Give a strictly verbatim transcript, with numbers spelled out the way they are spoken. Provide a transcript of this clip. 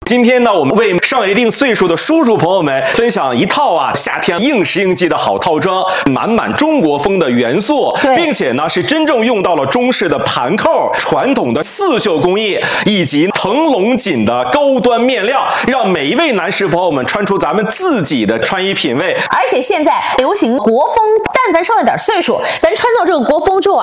今天呢，我们为上一定岁数的叔叔朋友们分享一套啊夏天应时应季的好套装，满满中国风的元素，并且呢是真正用到了中式的盘扣、传统的刺绣工艺以及腾龙锦的高端面料，让每一位男士朋友们穿出咱们自己的穿衣品味。 而且现在流行国风，但凡上了点岁数，咱穿到这个国风之后啊，